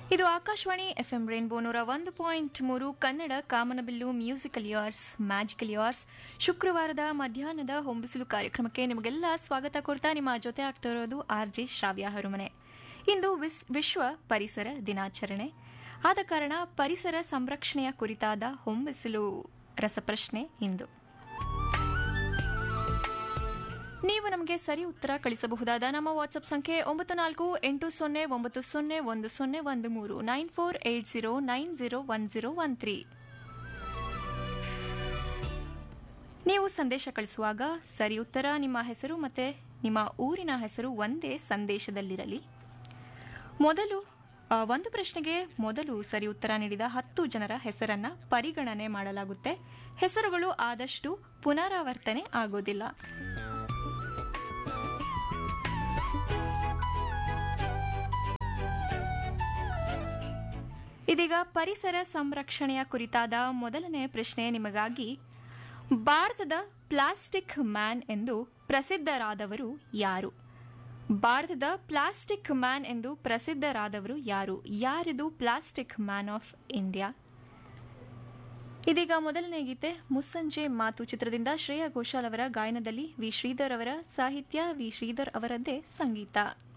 ಇದು Akashvani FM rainbow 101.3 Kannada ಕಾಮನಬಿಲ್ಲು musical years magical years ಶುಕ್ರವಾರದ ಮಧ್ಯಾಹ್ನದ ಹೊಂಬಿಸಿಲು ಕಾರ್ಯಕ್ರಮಕ್ಕೆ ನಿಮಗೆಲ್ಲ ಸ್ವಾಗತ ಕೋರ್ತಾ ನಿಮ್ಮ ಜೊತೆ ಆಗ್ತಾ ಇರೋದು ಆರ್ಜೆ ಶ್ರಾವ್ಯ ಹರುಮನೆ. ಇಂದು ವಿಶ್ವ ಪರಿಸರ ದಿನಾಚರಣೆ ಆದ ಕಾರಣ ಪರಿಸರ ಸಂರಕ್ಷಣೆಯ ಕುರಿತಾದ ಹೊಂಬಿಸಿಲು ರಸಪ್ರಶ್ನೆ ಇಂದು. ನೀವು ನಮಗೆ ಸರಿ ಉತ್ತರ ಕಳಿಸಬಹುದಾದ ನಮ್ಮ ವಾಟ್ಸ್ಆಪ್ ಸಂಖ್ಯೆ 9480901013 9480901013. ನೀವು ಸಂದೇಶ ಕಳಿಸುವಾಗ ಸರಿ ಉತ್ತರ, ನಿಮ್ಮ ಹೆಸರು ಮತ್ತೆ ನಿಮ್ಮ ಊರಿನ ಹೆಸರು ಒಂದೇ ಸಂದೇಶದಲ್ಲಿರಲಿ. ಒಂದು ಪ್ರಶ್ನೆಗೆ ಮೊದಲು ಸರಿ ಉತ್ತರ ನೀಡಿದ 10 ಜನರ ಹೆಸರನ್ನ ಪರಿಗಣನೆ ಮಾಡಲಾಗುತ್ತೆ. ಹೆಸರುಗಳು ಆದಷ್ಟು ಪುನರಾವರ್ತನೆ ಆಗೋದಿಲ್ಲ. ಇದೀಗ ಪರಿಸರ ಸಂರಕ್ಷಣೆಯ ಕುರಿತಾದ ಮೊದಲನೇ ಪ್ರಶ್ನೆ ನಿಮಗಾಗಿ. ಭಾರತದ ಪ್ಲಾಸ್ಟಿಕ್ ಮ್ಯಾನ್ ಎಂದು ಪ್ರಸಿದ್ಧರಾದವರು ಯಾರು? ಭಾರತದ ಪ್ಲಾಸ್ಟಿಕ್ ಮ್ಯಾನ್ ಎಂದು ಪ್ರಸಿದ್ಧರಾದವರು ಯಾರು? ಯಾರಿದು ಪ್ಲಾಸ್ಟಿಕ್ ಮ್ಯಾನ್ ಆಫ್ ಇಂಡಿಯಾ? ಇದೀಗ ಮೊದಲನೇ ಗೀತೆ ಮುಸ್ಸಂಜೆ ಮಾತು ಚಿತ್ರದಿಂದ ಶ್ರೇಯಾ ಘೋಷಾಲ್ ಅವರ ಗಾಯನದಲ್ಲಿ ವಿ ಶ್ರೀಧರ್ ಅವರ ಸಾಹಿತ್ಯ, ವಿ ಶ್ರೀಧರ್ ಅವರದ್ದೇ ಸಂಗೀತ.